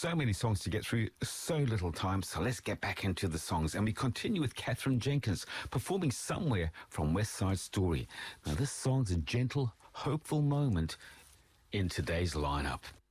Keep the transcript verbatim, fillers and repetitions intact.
So many songs to get through, so little time, so let's get back into the songs. And we continue with Katherine Jenkins performing Somewhere from West Side Story. Now this song's a gentle, hopeful moment in today's lineup.